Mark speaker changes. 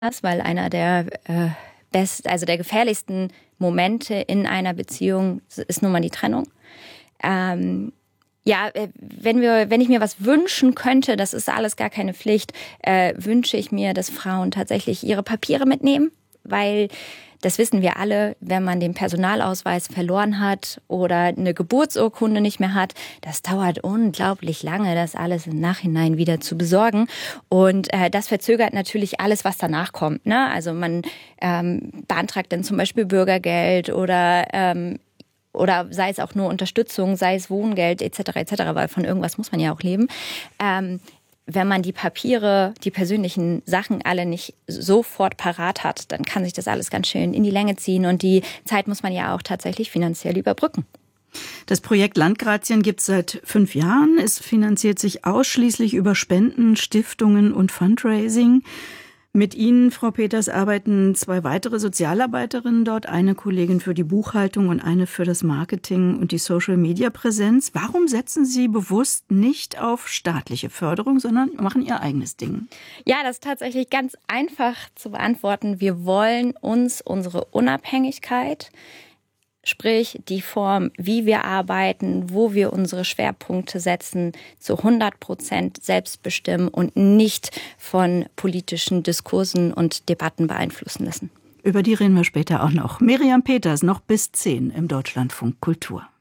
Speaker 1: weil einer der der gefährlichsten Momente in einer Beziehung ist nun mal die Trennung. Wenn ich mir was wünschen könnte, das ist alles gar keine Pflicht, wünsche ich mir, dass Frauen tatsächlich ihre Papiere mitnehmen, weil das wissen wir alle, wenn man den Personalausweis verloren hat oder eine Geburtsurkunde nicht mehr hat, das dauert unglaublich lange, das alles im Nachhinein wieder zu besorgen. Und das verzögert natürlich alles, was danach kommt, ne? Also man beantragt dann zum Beispiel Bürgergeld oder sei es auch nur Unterstützung, sei es Wohngeld etc., weil von irgendwas muss man ja auch leben. Wenn man die Papiere, die persönlichen Sachen alle nicht sofort parat hat, dann kann sich das alles ganz schön in die Länge ziehen und die Zeit muss man ja auch tatsächlich finanziell überbrücken.
Speaker 2: Das Projekt Landgrazien gibt es seit 5 Jahren. Es finanziert sich ausschließlich über Spenden, Stiftungen und Fundraising. Mit Ihnen, Frau Peters, arbeiten 2 weitere Sozialarbeiterinnen dort, eine Kollegin für die Buchhaltung und eine für das Marketing und die Social-Media-Präsenz. Warum setzen Sie bewusst nicht auf staatliche Förderung, sondern machen Ihr eigenes Ding?
Speaker 1: Ja, das ist tatsächlich ganz einfach zu beantworten. Wir wollen uns unsere Unabhängigkeit, sprich die Form, wie wir arbeiten, wo wir unsere Schwerpunkte setzen, zu 100% selbst bestimmen und nicht von politischen Diskursen und Debatten beeinflussen lassen.
Speaker 2: Über die reden wir später auch noch. Miriam Peters, noch bis 10 im Deutschlandfunk Kultur.